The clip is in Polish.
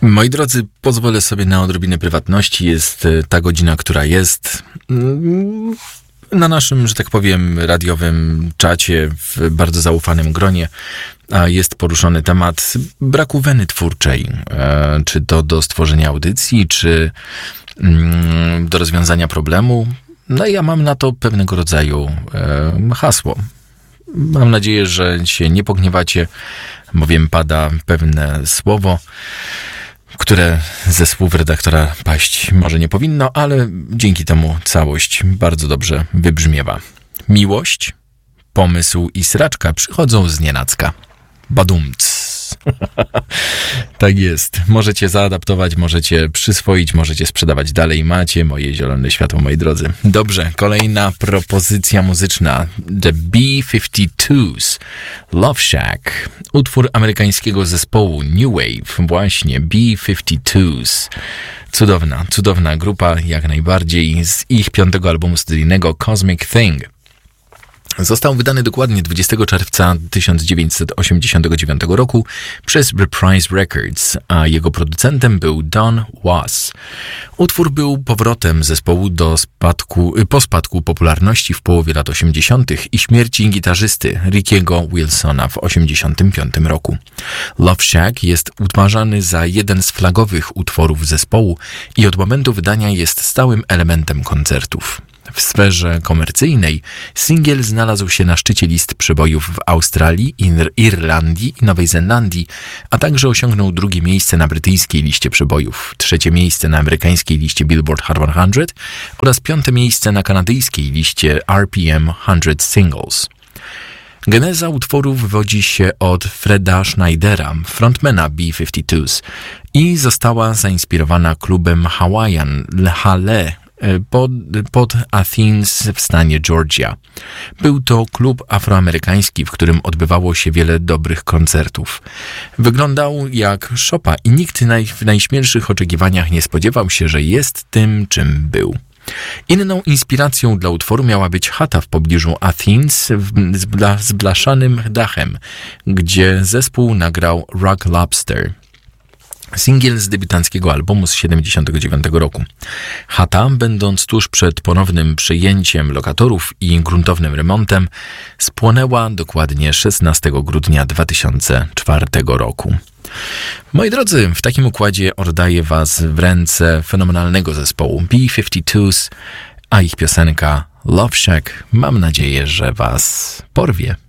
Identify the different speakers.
Speaker 1: Moi drodzy, pozwolę sobie na odrobinę prywatności. Jest ta godzina, która jest. Na naszym, że tak powiem, radiowym czacie w bardzo zaufanym gronie jest poruszony temat braku weny twórczej. Czy to do stworzenia audycji, czy do rozwiązania problemu. No i ja mam na to pewnego rodzaju hasło. Mam nadzieję, że się nie pogniewacie, bowiem pada pewne słowo, które ze słów redaktora paść może nie powinno, ale dzięki temu całość bardzo dobrze wybrzmiewa. Miłość, pomysł i sraczka przychodzą znienacka. Badumc. Tak jest. Możecie zaadaptować, możecie przyswoić, możecie sprzedawać dalej. Macie moje zielone światło, moi drodzy. Dobrze, kolejna propozycja muzyczna. The B-52s. Love Shack. Utwór amerykańskiego zespołu New Wave. Właśnie, B-52s. Cudowna grupa, jak najbardziej. Z ich 5. albumu studyjnego Cosmic Thing. Został wydany dokładnie 20 czerwca 1989 roku przez Reprise Records, a jego producentem był Don Was. Utwór był powrotem zespołu po spadku popularności w połowie lat 80. i śmierci gitarzysty Rickiego Wilsona w 1985 roku. Love Shack jest uważany za jeden z flagowych utworów zespołu i od momentu wydania jest stałym elementem koncertów. W sferze komercyjnej singiel znalazł się na szczycie list przebojów w Australii, Irlandii i Nowej Zelandii, a także osiągnął 2. miejsce na brytyjskiej liście przebojów, 3. miejsce na amerykańskiej liście Billboard Hot 100 oraz 5. miejsce na kanadyjskiej liście RPM 100 Singles. Geneza utworu wywodzi się od Freda Schneidera, frontmana B-52s i została zainspirowana klubem Hawaiian Hale pod Athens w stanie Georgia. Był to klub afroamerykański, w którym odbywało się wiele dobrych koncertów. Wyglądał jak szopa i nikt w najśmielszych oczekiwaniach nie spodziewał się, że jest tym, czym był. Inną inspiracją dla utworu miała być chata w pobliżu Athens z blaszanym dachem, gdzie zespół nagrał Rock Lobster. Singiel z debiutanckiego albumu z 1979 roku. Chata, będąc tuż przed ponownym przejęciem lokatorów i gruntownym remontem, spłonęła dokładnie 16 grudnia 2004 roku. Moi drodzy, w takim układzie oddaję was w ręce fenomenalnego zespołu B-52s, a ich piosenka Love Shack mam nadzieję, że was porwie.